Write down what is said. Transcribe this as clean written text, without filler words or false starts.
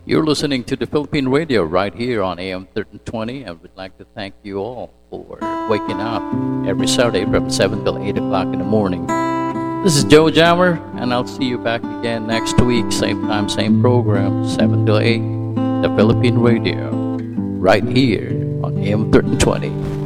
You're listening to the Philippine Radio right here on AM 1320, and we'd like to thank you all for waking up every Saturday from 7 till 8 o'clock in the morning. This is Joe Jammer, and I'll see you back again next week, same time, same program, 7 till 8, the Philippine Radio, right here on AM 1320.